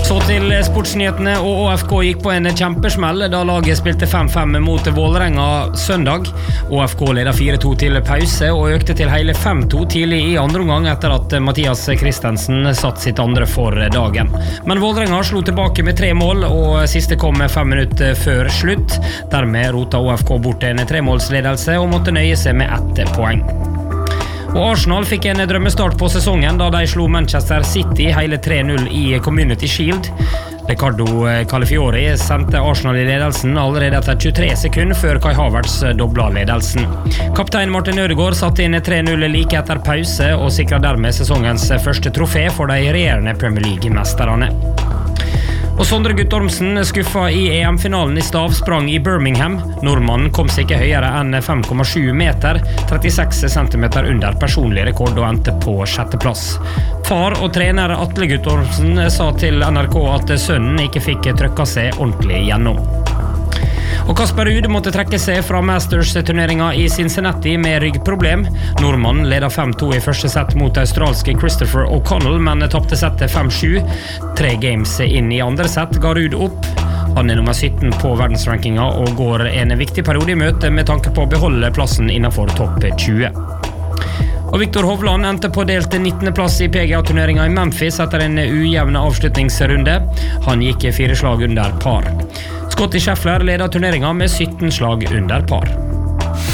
Så til sportsnyhetene, og ÅFK gikk på en kjempesmell da laget spilte 5-5 mot Vålerenga søndag. ÅFK ledet 4-2 til pause og økte til hele 5-2 tidlig i andre omgang etter at Mathias Christensen satt sitt andre for dagen. Men Vålerenga slo tilbake med 3 mål, og siste kom 5 minutter før slutt. Dermed rota ÅFK bort en 3-målsledelse og måtte nøye seg med 1 poeng. Og Arsenal fikk en drømmestart på sesongen da de slo Manchester City hele 3-0 i Community Shield. Riccardo Calafiori sendte Arsenal i ledelsen allerede etter 23 sekunder før Kai Havertz dobla ledelsen. Kaptein Martin Ødegaard satte inn 3-0 like etter pause og sikret dermed sesongens første trofé for de regjerende Premier League-mesterne. Og Sondre Guttormsen skuffa i EM-finalen i stavsprang i Birmingham. Nordmannen kom seg ikke høyere enn 5,7 meter, 36 centimeter under personlig rekord og endte på 6. plass. Far og trener Atle Guttormsen sa til NRK at sønnen ikke fikk trykka seg ordentlig gjennom. Og Kasper Ruud måtte trekke seg fra Masters-turneringen i Cincinnati med ryggproblem. Nordmannen ledet 5-2 i første sett mot australske Christopher O'Connell, men tappte settet 5-7. 3 games inn i andre sett ga Ruud opp. Han nummer 17 på verdensrankinga og går en viktig periode i møte med tanke på å beholde plassen innenfor topp 20. Og Viktor Hovland endte på delt 19. plass i PGA-turneringen i Memphis etter en ujevn avslutningsrunde. Han gikk 4 slag under par. Scottie Scheffler ledet turneringen med 17 slag under par.